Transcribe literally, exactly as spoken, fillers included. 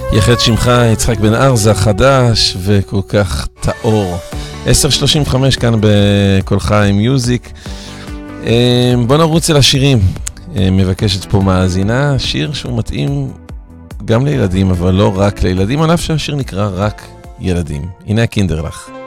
יחד שמך יצחק בן ארזה, חדש וכל כך טהור. עשר שלושים וחמש כאן בכל חי מיוזיק. בוא נרוץ אל השירים. מבקשת פה מאזינה, שיר שהוא מתאים גם לילדים, אבל לא רק לילדים, על אף שהשיר נקרא רק ילדים. הנה הקינדר לך.